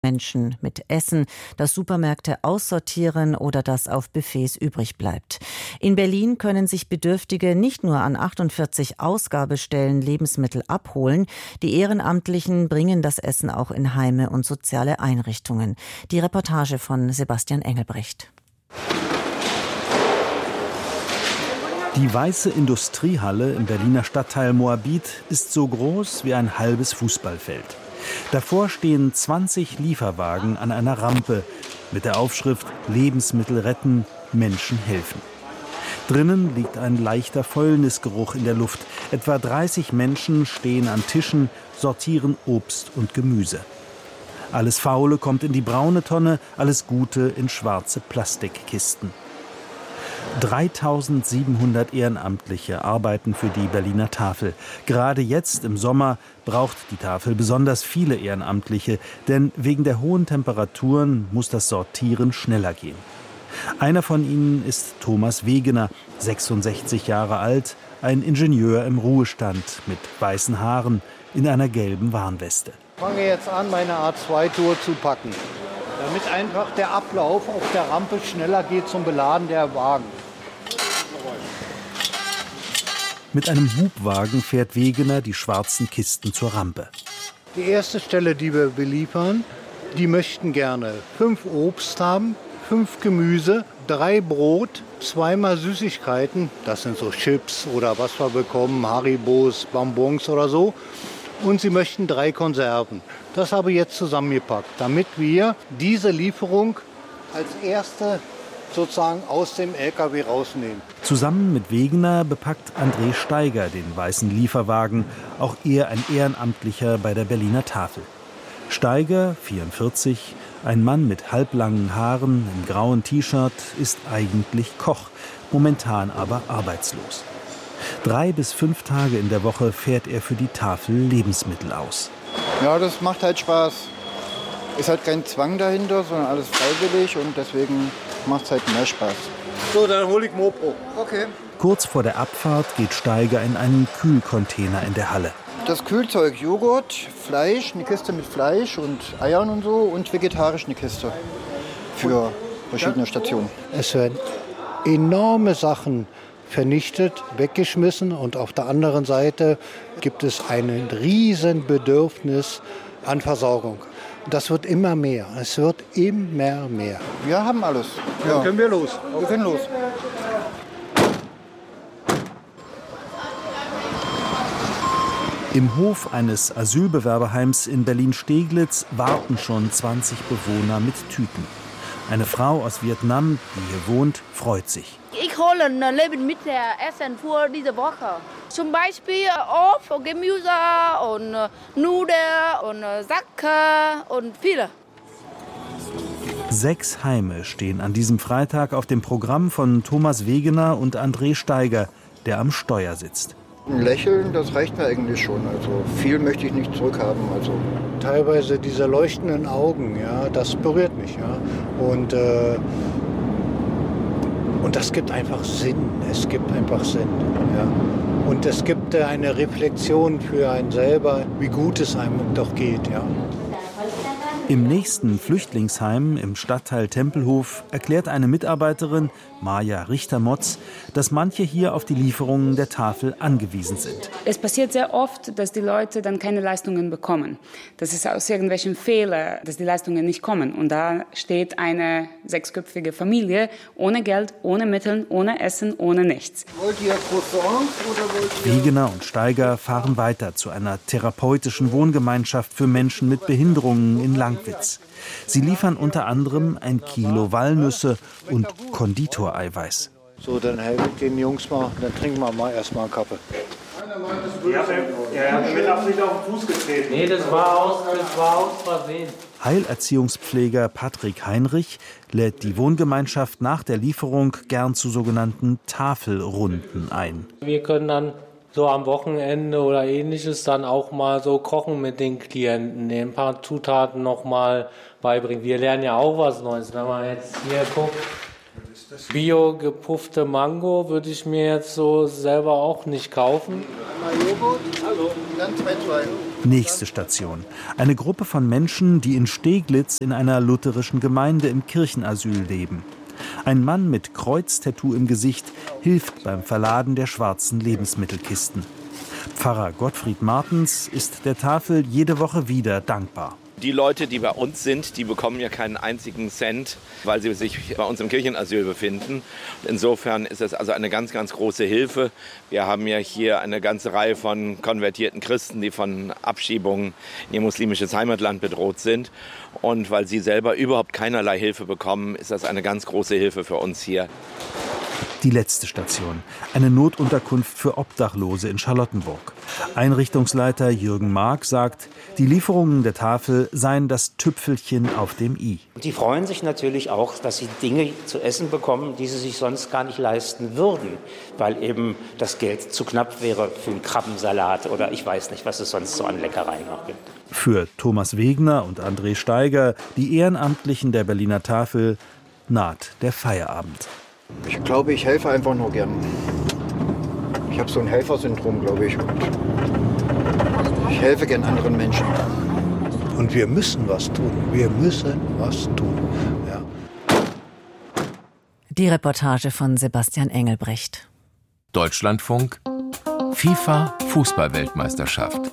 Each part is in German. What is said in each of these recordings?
Menschen mit Essen, das Supermärkte aussortieren oder das auf Buffets übrig bleibt. In Berlin können sich Bedürftige nicht nur an 48 Ausgabestellen Lebensmittel abholen, die Ehrenamtlichen bringen das Essen auch in Heime und soziale Einrichtungen. Die Reportage von Sebastian Engelbrecht. Die weiße Industriehalle im Berliner Stadtteil Moabit ist so groß wie ein halbes Fußballfeld. Davor stehen 20 Lieferwagen an einer Rampe mit der Aufschrift Lebensmittel retten, Menschen helfen. Drinnen liegt ein leichter Fäulnisgeruch in der Luft. Etwa 30 Menschen stehen an Tischen, sortieren Obst und Gemüse. Alles Faule kommt in die braune Tonne, alles Gute in schwarze Plastikkisten. 3700 Ehrenamtliche arbeiten für die Berliner Tafel. Gerade jetzt im Sommer braucht die Tafel besonders viele Ehrenamtliche, denn wegen der hohen Temperaturen muss das Sortieren schneller gehen. Einer von ihnen ist Thomas Wegener, 66 Jahre alt, ein Ingenieur im Ruhestand mit weißen Haaren in einer gelben Warnweste. Ich fange jetzt an, meine A2-Tour zu packen, damit einfach der Ablauf auf der Rampe schneller geht zum Beladen der Wagen. Mit einem Hubwagen fährt Wegener die schwarzen Kisten zur Rampe. Die erste Stelle, die wir beliefern, die möchten gerne 5 Obst haben, 5 Gemüse, 3 Brot, 2-mal Süßigkeiten, das sind so Chips oder was wir bekommen, Haribos, Bonbons oder so. Und sie möchten 3 Konserven. Das habe ich jetzt zusammengepackt, damit wir diese Lieferung als erste sozusagen aus dem LKW rausnehmen. Zusammen mit Wegener bepackt André Steiger den weißen Lieferwagen, auch er ein Ehrenamtlicher bei der Berliner Tafel. Steiger, 44, ein Mann mit halblangen Haaren im grauen T-Shirt, ist eigentlich Koch, momentan aber arbeitslos. 3 bis 5 Tage in der Woche fährt er für die Tafel Lebensmittel aus. Ja, das macht halt Spaß. Ist halt kein Zwang dahinter, sondern alles freiwillig und deswegen macht es halt mehr Spaß. So, dann hole ich Mopro. Okay. Kurz vor der Abfahrt geht Steiger in einen Kühlcontainer in der Halle. Das Kühlzeug, Joghurt, Fleisch, eine Kiste mit Fleisch und Eiern und so und vegetarisch eine Kiste für verschiedene Stationen. Es werden enorme Sachen vernichtet, weggeschmissen und auf der anderen Seite gibt es ein riesen Bedürfnis an Versorgung. Das wird immer mehr. Es wird immer mehr. Wir haben alles. Ja. Dann können wir los. Wir können los. Im Hof eines Asylbewerberheims in Berlin-Steglitz warten schon 20 Bewohner mit Tüten. Eine Frau aus Vietnam, die hier wohnt, freut sich. Ich hole Lebensmittelessen für diese Woche. Zum Beispiel Obst und Gemüse und Nudeln und Sacke und viele. 6 Heime stehen an diesem Freitag auf dem Programm von Thomas Wegener und André Steiger, der am Steuer sitzt. Ein Lächeln, das reicht mir eigentlich schon. Also viel möchte ich nicht zurückhaben. Also teilweise diese leuchtenden Augen, ja, das berührt mich. Ja. Und das gibt einfach Sinn. Es gibt einfach Sinn. Ja. Und es gibt eine Reflexion für einen selber, wie gut es einem doch geht. Ja. Im nächsten Flüchtlingsheim im Stadtteil Tempelhof erklärt eine Mitarbeiterin, Maja Richter-Motz, dass manche hier auf die Lieferungen der Tafel angewiesen sind. Es passiert sehr oft, dass die Leute dann keine Leistungen bekommen. Das ist aus irgendwelchen Fehlern, dass die Leistungen nicht kommen. Und da steht eine 6-köpfige Familie ohne Geld, ohne Mittel, ohne Essen, ohne nichts. wollt ihr Croissants oder wollt ihr... Wegener und Steiger fahren weiter zu einer therapeutischen Wohngemeinschaft für Menschen mit Behinderungen in Langwitz. Sie liefern unter anderem 1 Kilo Walnüsse und Konditoreiweiß. So, dann helfe ich den Jungs mal, dann trinken wir mal erstmal einen Kaffee. Er hat mit Absicht auf den Fuß getreten. Nee, das war aus Versehen. Heilerziehungspfleger Patrick Heinrich lädt die Wohngemeinschaft nach der Lieferung gern zu sogenannten Tafelrunden ein. Wir können dann so am Wochenende oder Ähnliches dann auch mal so kochen mit den Klienten, denen ein paar Zutaten noch mal beibringen. Wir lernen ja auch was Neues. Wenn man jetzt hier guckt, bio gepuffte Mango würde ich mir jetzt so selber auch nicht kaufen. Joghurt. Hallo. dann 2-2. Nächste Station. Eine Gruppe von Menschen, die in Steglitz in einer lutherischen Gemeinde im Kirchenasyl leben. Ein Mann mit Kreuztattoo im Gesicht hilft beim Verladen der schwarzen Lebensmittelkisten. Pfarrer Gottfried Martens ist der Tafel jede Woche wieder dankbar. Die Leute, die bei uns sind, die bekommen ja keinen einzigen Cent, weil sie sich bei uns im Kirchenasyl befinden. Insofern ist es also eine ganz, ganz große Hilfe. Wir haben ja hier eine ganze Reihe von konvertierten Christen, die von Abschiebungen in ihr muslimisches Heimatland bedroht sind. Und weil sie selber überhaupt keinerlei Hilfe bekommen, ist das eine ganz große Hilfe für uns hier. Die letzte Station. Eine Notunterkunft für Obdachlose in Charlottenburg. Einrichtungsleiter Jürgen Mark sagt, die Lieferungen der Tafel seien das Tüpfelchen auf dem i. Die freuen sich natürlich auch, dass sie Dinge zu essen bekommen, die sie sich sonst gar nicht leisten würden, weil eben das Geld zu knapp wäre für einen Krabbensalat oder ich weiß nicht, was es sonst so an Leckereien noch gibt. Für Thomas Wegner und André Steiger, die Ehrenamtlichen der Berliner Tafel, naht der Feierabend. Ich glaube, ich helfe einfach nur gern. Ich habe so ein Helfersyndrom, glaube ich. Und ich helfe gern anderen Menschen. Und wir müssen was tun. Wir müssen was tun. Ja. Die Reportage von Sebastian Engelbrecht. Deutschlandfunk FIFA Fußball-Weltmeisterschaft.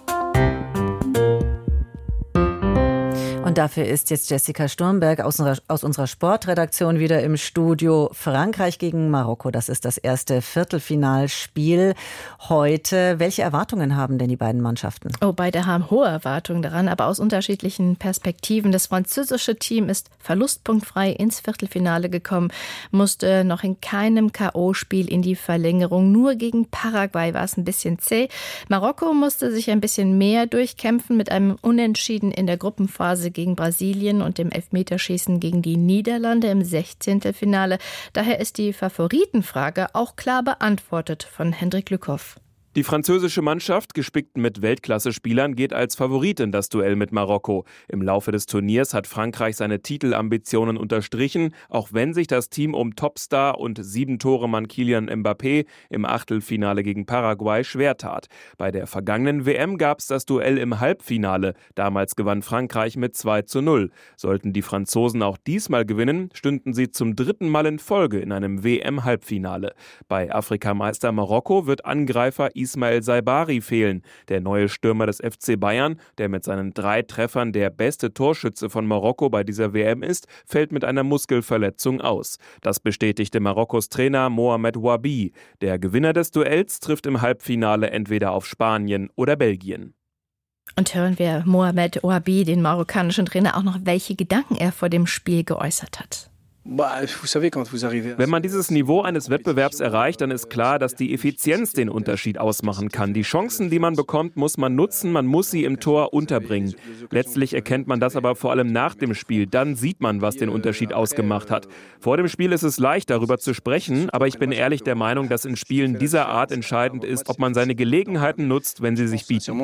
Und dafür ist jetzt Jessica Sturmberg aus unserer Sportredaktion wieder im Studio. Frankreich gegen Marokko, das ist das erste Viertelfinalspiel heute. Welche Erwartungen haben denn die beiden Mannschaften? Beide haben hohe Erwartungen daran, aber aus unterschiedlichen Perspektiven. Das französische Team ist verlustpunktfrei ins Viertelfinale gekommen, musste noch in keinem K.O.-Spiel in die Verlängerung. Nur gegen Paraguay war es ein bisschen zäh. Marokko musste sich ein bisschen mehr durchkämpfen mit einem Unentschieden in der Gruppenphase gegen Brasilien und dem Elfmeterschießen gegen die Niederlande im 16. Finale. Daher ist die Favoritenfrage auch klar beantwortet von Hendrik Lückhoff. Die französische Mannschaft, gespickt mit Weltklasse-Spielern, geht als Favorit in das Duell mit Marokko. Im Laufe des Turniers hat Frankreich seine Titelambitionen unterstrichen, auch wenn sich das Team um Topstar und 7-Tore-Mann Kylian Mbappé im Achtelfinale gegen Paraguay schwer tat. Bei der vergangenen WM gab es das Duell im Halbfinale. Damals gewann Frankreich mit 2:0. Sollten die Franzosen auch diesmal gewinnen, stünden sie zum 3. Mal in Folge in einem WM-Halbfinale. Bei Afrikameister Marokko wird Angreifer Ismail Saibari fehlen. Der neue Stürmer des FC Bayern, der mit seinen 3 Treffern der beste Torschütze von Marokko bei dieser WM ist, fällt mit einer Muskelverletzung aus. Das bestätigte Marokkos Trainer Mohamed Wabi. Der Gewinner des Duells trifft im Halbfinale entweder auf Spanien oder Belgien. Und hören wir Mohamed Wabi, den marokkanischen Trainer, auch noch, welche Gedanken er vor dem Spiel geäußert hat. Wenn man dieses Niveau eines Wettbewerbs erreicht, dann ist klar, dass die Effizienz den Unterschied ausmachen kann. Die Chancen, die man bekommt, muss man nutzen, man muss sie im Tor unterbringen. Letztlich erkennt man das aber vor allem nach dem Spiel. Dann sieht man, was den Unterschied ausgemacht hat. Vor dem Spiel ist es leicht, darüber zu sprechen, aber ich bin ehrlich der Meinung, dass in Spielen dieser Art entscheidend ist, ob man seine Gelegenheiten nutzt, wenn sie sich bieten.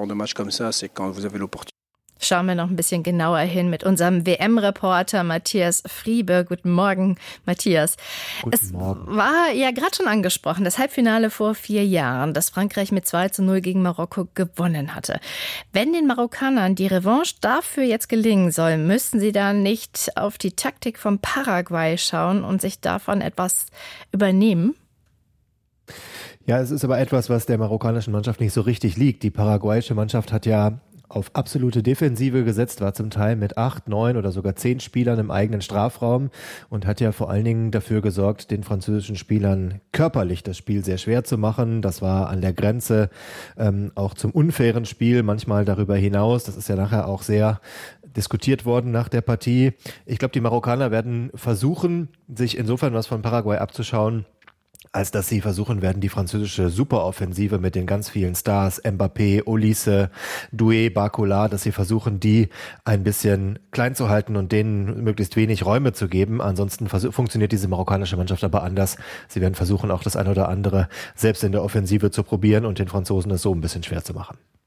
Schauen wir noch ein bisschen genauer hin mit unserem WM-Reporter Matthias Friebe. Guten Morgen, Matthias. Guten Morgen. Es war ja gerade schon angesprochen, das Halbfinale vor 4 Jahren, das Frankreich mit 2:0 gegen Marokko gewonnen hatte. Wenn den Marokkanern die Revanche dafür jetzt gelingen soll, müssten sie dann nicht auf die Taktik von Paraguay schauen und sich davon etwas übernehmen? Ja, es ist aber etwas, was der marokkanischen Mannschaft nicht so richtig liegt. Die paraguayische Mannschaft hat ja auf absolute Defensive gesetzt, war zum Teil mit 8, 9 oder sogar 10 Spielern im eigenen Strafraum und hat ja vor allen Dingen dafür gesorgt, den französischen Spielern körperlich das Spiel sehr schwer zu machen. Das war an der Grenze auch zum unfairen Spiel, manchmal darüber hinaus. Das ist ja nachher auch sehr diskutiert worden nach der Partie. Ich glaube, die Marokkaner werden versuchen, sich insofern was von Paraguay abzuschauen, als dass sie versuchen werden, die französische Superoffensive mit den ganz vielen Stars, Mbappé, Olise, Doué, Barcola, dass sie versuchen, die ein bisschen klein zu halten und denen möglichst wenig Räume zu geben. Ansonsten funktioniert diese marokkanische Mannschaft aber anders. Sie werden versuchen, auch das eine oder andere selbst in der Offensive zu probieren und den Franzosen das so ein bisschen schwer zu machen.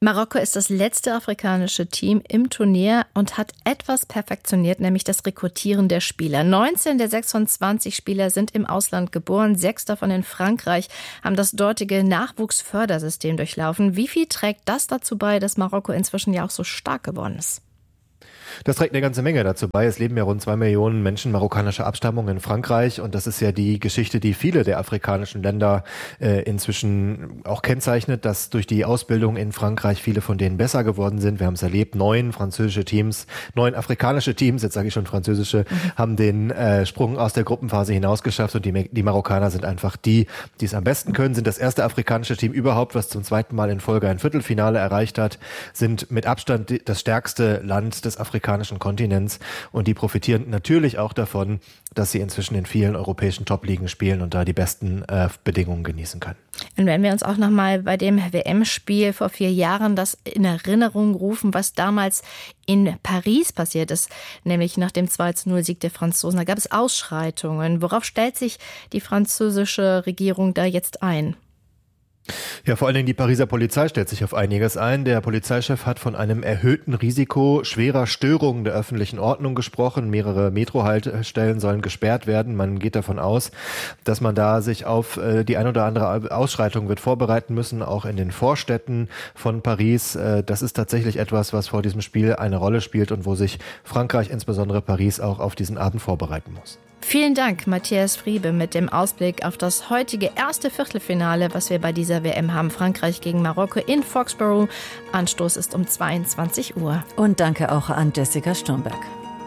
Marokko ist das letzte afrikanische Team im Turnier und hat etwas perfektioniert, nämlich das Rekrutieren der Spieler. 19 der 26 Spieler sind im Ausland geboren, 6 davon in Frankreich, haben das dortige Nachwuchsfördersystem durchlaufen. Wie viel trägt das dazu bei, dass Marokko inzwischen ja auch so stark geworden ist? Das trägt eine ganze Menge dazu bei. Es leben ja rund 2 Millionen Menschen marokkanischer Abstammung in Frankreich und das ist ja die Geschichte, die viele der afrikanischen Länder inzwischen auch kennzeichnet, dass durch die Ausbildung in Frankreich viele von denen besser geworden sind. Wir haben es erlebt, 9 afrikanische Teams, jetzt sage ich schon französische, haben den Sprung aus der Gruppenphase hinaus geschafft und die Marokkaner sind einfach die es am besten können, sind das erste afrikanische Team überhaupt, was zum 2. Mal in Folge ein Viertelfinale erreicht hat, sind mit Abstand das stärkste Land des afrikanischen Kontinents und die profitieren natürlich auch davon, dass sie inzwischen in vielen europäischen Top-Ligen spielen und da die besten Bedingungen genießen können. Und wenn wir uns auch nochmal bei dem WM-Spiel vor 4 Jahren das in Erinnerung rufen, was damals in Paris passiert ist, nämlich nach dem 2:0-Sieg der Franzosen, da gab es Ausschreitungen. Worauf stellt sich die französische Regierung da jetzt ein? Ja, vor allen Dingen die Pariser Polizei stellt sich auf einiges ein. Der Polizeichef hat von einem erhöhten Risiko schwerer Störungen der öffentlichen Ordnung gesprochen. Mehrere Metrohaltestellen sollen gesperrt werden. Man geht davon aus, dass man da sich auf die ein oder andere Ausschreitung wird vorbereiten müssen, auch in den Vorstädten von Paris. Das ist tatsächlich etwas, was vor diesem Spiel eine Rolle spielt und wo sich Frankreich, insbesondere Paris, auch auf diesen Abend vorbereiten muss. Vielen Dank, Matthias Friebe, mit dem Ausblick auf das heutige erste Viertelfinale, was wir bei dieser WM haben. Frankreich gegen Marokko in Foxborough. Anstoß ist um 22 Uhr. Und danke auch an Jessica Sturmberg.